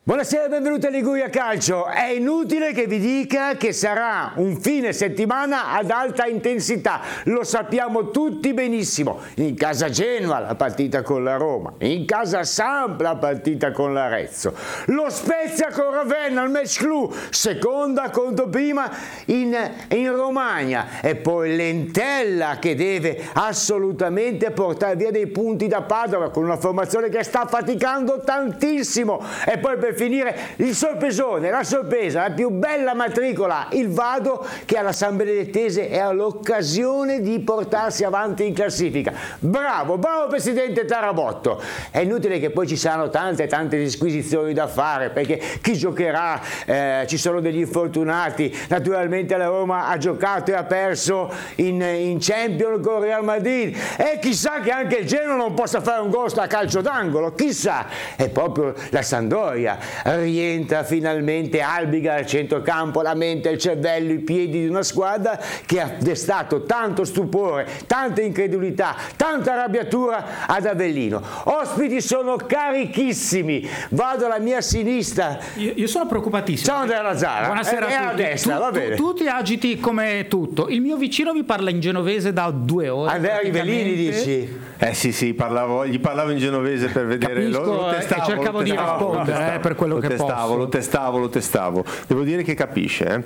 Buonasera e benvenuti a Liguria Calcio. È inutile che vi dica che sarà un fine settimana ad alta intensità, lo sappiamo tutti benissimo. In casa Genoa la partita con la Roma, in casa Samp la partita con l'Arezzo, lo Spezia con Ravenna, il match clou, seconda contro prima in Romagna, e poi l'Entella che deve assolutamente portare via dei punti da Padova con una formazione che sta faticando tantissimo, e poi per finire il sorpresone, la sorpresa, la più bella matricola, il Vado, che alla San Benedettese è all'occasione di portarsi avanti in classifica. Bravo presidente Tarabotto. È inutile che poi ci saranno tante disquisizioni da fare, perché chi giocherà, ci sono degli infortunati, naturalmente la Roma ha giocato e ha perso in Champions con Real Madrid, e chissà che anche il Genoa non possa fare un gol a calcio d'angolo, chissà. E proprio la Sampdoria rientra finalmente, albiga al centrocampo la mente, il cervello, i piedi di una squadra che ha destato tanto stupore, tanta incredulità, tanta arrabbiatura ad Avellino. Ospiti sono carichissimi, vado alla mia sinistra. Io sono preoccupatissimo. Ciao Andrea Lazzara. Buonasera a tutti. Destra, va bene. Tu ti agiti come tutto. Il mio vicino mi parla in genovese da 2 ore. Andrea Rivellini dici? Sì, gli parlavo in genovese per vedere. Capisco, lo testavo, e cercavo di rispondere per quello che posso. Lo testavo. Devo dire che capisce.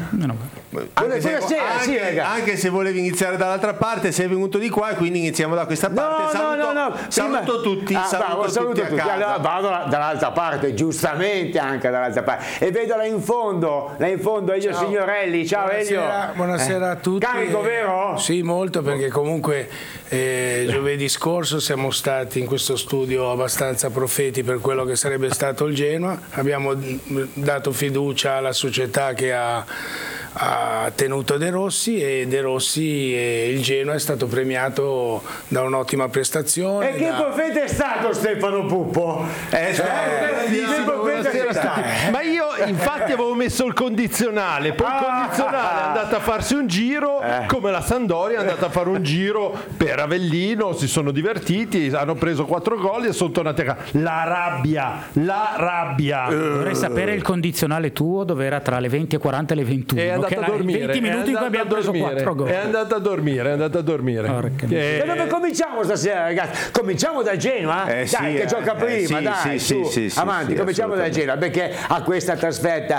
Anche se volevi iniziare dall'altra parte, sei venuto di qua e quindi iniziamo da questa parte. Saluto tutti. Saluto tutti a casa. Allora vado dall'altra parte, giustamente anche dall'altra parte. E vedo là in fondo Elio Signorelli. Ciao Elio. Buonasera a tutti. Carico, vero? Sì, molto, perché comunque giovedì scorso siamo stati in questo studio abbastanza profeti per quello che sarebbe stato il Genoa. Abbiamo dato fiducia alla società che ha tenuto De Rossi, e De Rossi e il Genoa è stato premiato da un'ottima prestazione. E che profeta è stato Stefano Puppo? Ma io infatti avevo messo il condizionale, poi il condizionale è andato a farsi un giro, come la Sampdoria è andata a fare un giro per Avellino, si sono divertiti, hanno preso 4 gol e sono tornati a casa. La rabbia. Vorrei sapere il condizionale tuo dove era tra le 20:40 e le 21. È andato a dormire. 20 minuti in cui abbiamo preso 4 gol. È andato a dormire. Da dove cominciamo stasera, ragazzi? Cominciamo dal Genoa? Dai, che gioca prima, sì, avanti, cominciamo dal Genoa, perché a questa trasferta